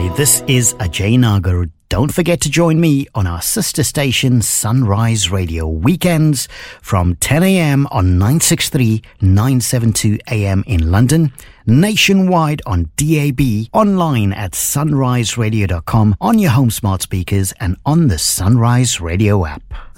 This is Ajay Nagar. Don't forget to join me on our sister station Sunrise Radio weekends from 10 a.m. on 963 972 AM in London, nationwide on DAB, online at sunriseradio.com, on your home smart speakers and on the Sunrise Radio app.